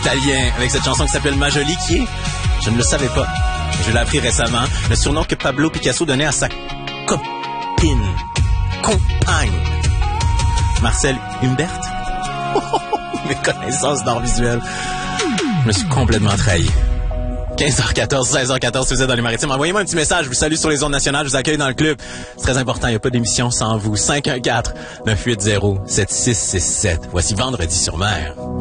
italien avec cette chanson qui s'appelle Majoli, qui est, je ne le savais pas, je l'ai appris récemment, le surnom que Pablo Picasso donnait à sa copine, compagne, Marcel Humbert. Mes connaissances d'art visuel. Je me suis complètement trahi. 15h14, 16h14, si vous êtes dans les Maritimes, envoyez-moi un petit message. Je vous salue sur les ondes nationales, je vous accueille dans le club. C'est très important, il n'y a pas d'émission sans vous. 514-980-7667. Voici Vendredi sur Mer.